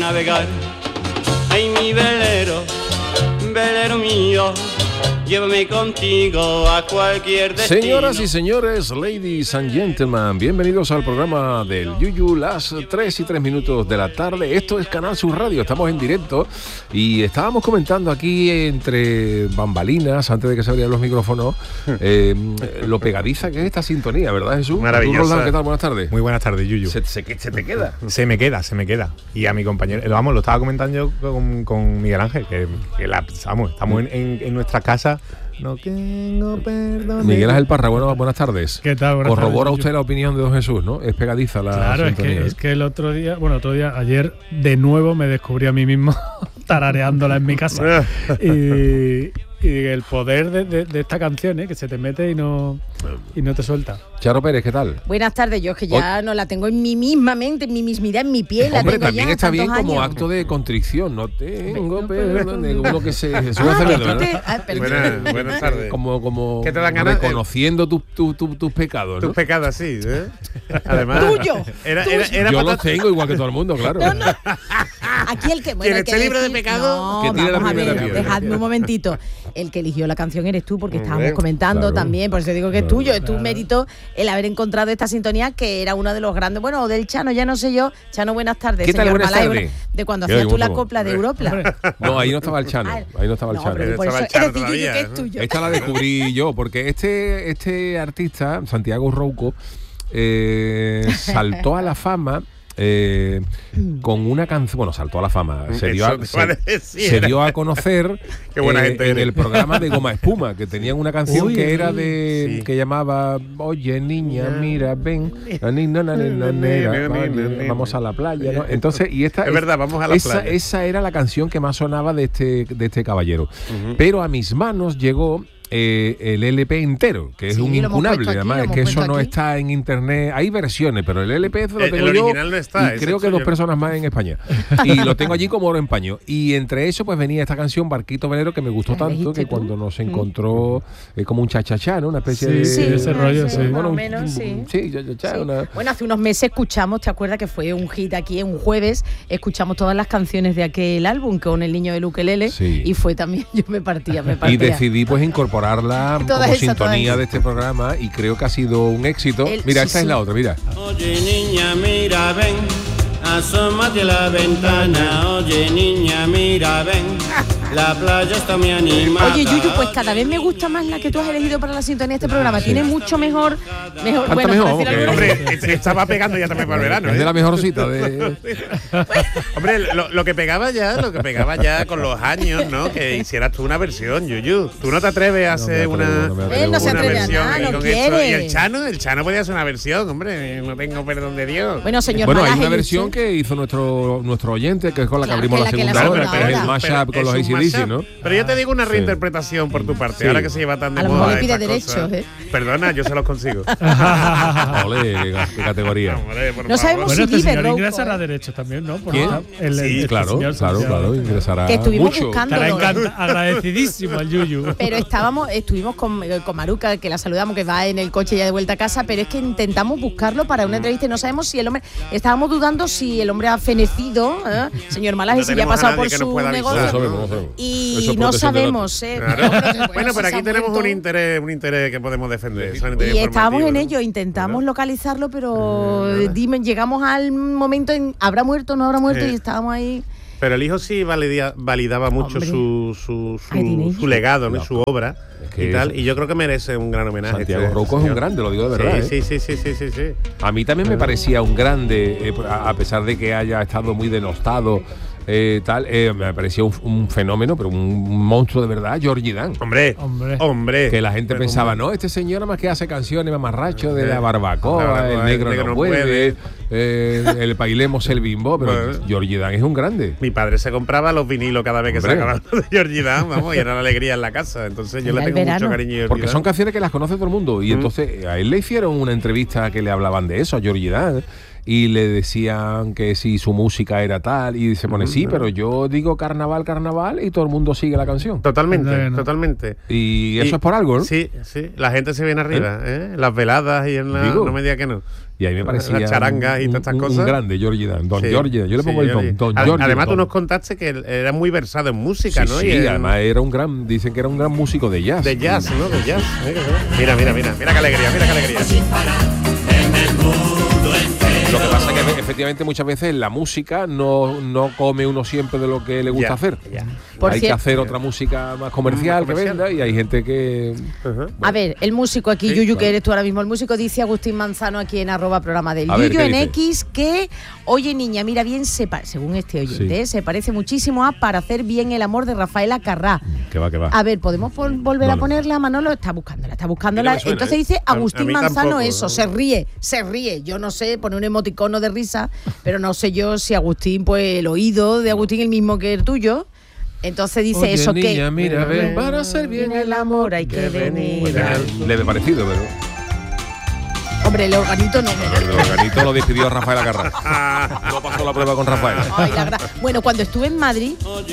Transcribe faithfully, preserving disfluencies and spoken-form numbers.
navegar. Ay, mi velero, velero mío, llévame contigo a cualquier destino. Señoras y señores, ladies and gentlemen, bienvenidos al programa del Yuyu, las tres y tres minutos de la tarde. Esto es Canal Sur Radio, estamos en directo y estábamos comentando aquí entre bambalinas, antes de que se abrieran los micrófonos, eh, lo pegadiza que es esta sintonía, ¿verdad, Jesús? Maravillosa. ¿Tú, Roldán, qué tal? Buenas tardes. Muy buenas tardes, Yuyu. ¿Se, se, se te queda? Se me queda, se me queda. Y a mi compañero, vamos, lo estaba comentando yo con, con Miguel Ángel, que, que la, vamos, estamos en, en, en nuestra casa. No tengo perdón. Miguel Ángel Parra, bueno, buenas tardes. ¿Qué tal? Buenas Corrobora tardes, usted la opinión de don Jesús, ¿no? Es pegadiza la Claro, es sintonía. que, es que el otro día, bueno, otro día, ayer de nuevo me descubrí a mí mismo tarareándola en mi casa. y, y el poder de, de, de esta canción, ¿eh? Que se te mete y no, y no te suelta. Charo Pérez, ¿qué tal? Buenas tardes, yo es que ya no la tengo en mi misma mente, en mi mismidad, en mi piel. La Hombre, tengo también ya está bien tantos como años. acto de contrición. No tengo No, perdón de uno que se, se Ah, sube que a tú ¿verdad? te- ah, perdón. Buenas, buenas tardes. Como, como ¿Qué te dan ganas? reconociendo tus tu, tu, tus pecados, ¿no? Tus pecados, sí, ¿eh? Además, Tuyo, Era, tuyo. era, era Yo para los tengo igual que todo el mundo, claro. No, no. Aquí el que bueno, Quien el que esté libre de decir- pecado, no, que tire la vamos a primera ver, piedra. dejadme un momentito. El que eligió la canción eres tú, porque Hombre, estábamos comentando claro. también, por eso digo que es Claro, tuyo, es tu claro. mérito el haber encontrado esta sintonía que era uno de los grandes, bueno, o del Chano, ya no sé yo. Chano, buenas tardes. ¿Qué tal? Señor Buenas Malay, tardes. buenas- de cuando ¿Qué hacías oye, tú la cómo? copla de Europla. Hombre, No, ahí no estaba el Chano. Ahí no estaba el No, Chano. pero por eso Estaba el eres Chano tú, Yuyu, todavía, que es ¿no? tuyo. Esta la descubrí yo, porque este, este artista, Santiago Rouco, eh, saltó a la fama eh, con una canción. Bueno, saltó a la fama. Se dio a, Eso te iba a se- decir. se dio a conocer Qué buena eh, gente en eres. el programa de Goma Espuma, que tenían una canción Uy, que era uy, de sí. que llamaba Oye niña, mira, ven, na, ni, na, na, ni, na, nera, vale, vamos a la playa, ¿no? Entonces, y esta Es verdad, vamos a la esa, playa. esa era la canción que más sonaba de este, de este caballero. Pero a mis manos llegó eh, el L P entero, que es Sí, un lo hemos incunable. puesto aquí, Además, lo es hemos que eso puesto no aquí. está en internet. Hay versiones, pero el L P lo El- tengo el yo original no está, y ese creo que soy dos yo. personas más en España. Y lo tengo allí como oro en paño. Y entre eso, pues venía esta canción, Barquito Velero, que me gustó ¿La tanto elegiste que tú? cuando nos encontró eh, como un chachachá, ¿no? Una especie de... Sí, ese rollo, sí. más Bueno, o un- menos, sí. Sí, chachachá, Sí. una- Bueno, hace unos meses escuchamos, ¿te acuerdas que fue un hit aquí en un jueves? Escuchamos todas las canciones de aquel álbum con el niño del ukelele Sí. y fue también, yo me partía, me Y partía. decidí pues incorporarla Todas como esas, sintonía todas esas. de este programa y creo que ha sido un éxito. El- Mira, sí, esta es sí. la otra, mira. Oye niña, mira, ven, asómate a la ventana. Oye niña, mira, ven, la playa está muy animada. Oye, Yuyu, pues cada vez me gusta más la que tú has elegido para la sintonía de este programa. Tiene mucho mejor, mejor, Canta bueno, mejor, por decirlo porque- alguna- Hombre, se estaba pegando ya también para el verano. Es de ¿eh? la mejor cita de... Hombre, lo, lo que pegaba ya, lo que pegaba ya con los años, ¿no? Que hicieras tú una versión, Yuyu. Tú no te atreves a hacer No me atrevo, una, no me Él no se una atreve a versión nada, y no con quiere. esto. Y el Chano, el Chano podía hacer una versión, hombre. No tengo perdón de Dios. Bueno, señor Bueno, hay Malaje, una versión usted- que hizo nuestro nuestro oyente, que es con la que Claro, abrimos que la es la que segunda la hora, segunda que es el hora. mashup con es los un A C D C, mashup. ¿no? Pero yo te digo una Sí. reinterpretación por tu parte, Sí. ahora que se lleva tan de A lo moda mejor le pide estas derechos, cosas. ¿eh? Perdona, yo se los consigo. Ole, qué, qué categoría. Hombre, por No favor. sabemos bueno, si este vive señor Rouco, ingresará ¿eh? derecho también, ¿no? Por ¿Quién? esta- el- Sí, este Claro, señor claro, Santiago. claro, ingresará Que estuvimos mucho. buscando. Estará Dándolo. encanta- agradecidísimo al Yuyu. Pero estábamos, estuvimos con, eh, con Maruca, que la saludamos, que va en el coche ya de vuelta a casa, pero es que intentamos buscarlo para una entrevista y no sabemos si el hombre, estábamos dudando si el hombre ha fenecido, ¿eh? Señor Malaje, No si ya ha tenemos a pasado nadie por que nos su pueda avisar. No negocio. sabemos, no sabemos. Eso Y es no protección de sabemos, ¿eh? Claro. No, pero Bueno, pero si se aquí ha tenemos muerto. un interés, un interés que podemos defender. solamente Y estábamos en informativo, ello, ¿no? intentamos Claro. localizarlo, pero Eh, nada. dime, llegamos al momento en ¿habrá muerto o no habrá muerto? Eh. Y estábamos ahí. Pero el hijo sí validía- validaba mucho Hombre. su, su, su, Ay, tiene su hijo. legado, ¿no? No. su obra Es que y tal. eso- Y yo creo que merece un gran homenaje. Santiago este Rouco es un señor. grande, lo digo de verdad. Sí, ¿eh? sí, sí, sí, sí, sí, sí. A mí también me parecía un grande, eh, a a pesar de que haya estado muy denostado, eh, tal, eh, me parecía un, un fenómeno, pero un monstruo de verdad, Georgie Dan. Hombre, Hombre. hombre. Que la gente Pero, pensaba, hombre, no, este señor nada más que hace canciones mamarracho de Eh, la barbacoa, la barbacoa, el negro, no puede, eh, el bailemos el bimbo, pero Bueno. Georgie Dan es un grande. Mi padre se compraba los vinilos cada vez que Hombre. sacaban de Georgie Dan, vamos, y era la alegría en la casa. Entonces yo Era le el tengo mucho verano. cariño a Georgie Porque Dan. son canciones que las conoce todo el mundo. Y Mm. entonces a él le hicieron una entrevista que le hablaban de eso, a Georgie Dan. y le decían que si su música era tal y se pone, sí, pero yo digo carnaval, carnaval y todo el mundo sigue la canción. Totalmente, Bueno. totalmente. Y eso Y- es por algo, ¿no? Sí, sí, la gente se viene arriba, ¿eh? En las veladas y en la... Digo. No me diga que no. Y a mí me parecía Las charangas y un- todas estas un- cosas. Un grande, Georgie Dan. Don Sí, Georgie Dan. Yo le sí, pongo el Georgie. don, don Ad- Georgie Además, tú Dan. nos contaste que él era muy versado en música, Sí, ¿no? sí, Y en- además era un gran, dicen que era un gran músico de jazz. de jazz, ¿no? De jazz. Mira, mira, mira. Mira qué alegría, mira qué alegría. Lo que pasa es que efectivamente muchas veces la música no, no come uno siempre de lo que le gusta Ya, hacer. ya. Por hay que cierto- hacer otra música más comercial, Más comercial. que venda y hay gente que... Ajá. A ver, el músico aquí, Sí, Yuyu, claro. que eres tú ahora mismo el músico, dice Agustín Manzano aquí en arroba programa del A ver, Yuyu ¿qué en dice? X que, oye niña, mira bien, se pa- según este oyente, Sí. ¿eh? se parece muchísimo a Para hacer bien el amor de Rafaela Carrá. Que va, que va. A ver, ¿podemos pol- volver No, a no. ponerla? Manolo está buscándola, está buscándola. A mí no me suena, Entonces ¿eh? dice A- a Agustín mí Manzano tampoco, eso, ¿no? se ríe, se ríe. Yo no sé, pone un emoticono de risa, pero no sé yo si Agustín, pues el oído de Agustín el mismo que el tuyo. Entonces dice Oye, eso niña, que... mira, ven, para hacer bien el amor hay que que venir. venir. al- Leve parecido, pero... Hombre, el organito no. El organito lo despidió Rafael Agarra. No pasó la prueba con Rafael. Ay, la gra- Bueno, cuando estuve en Madrid,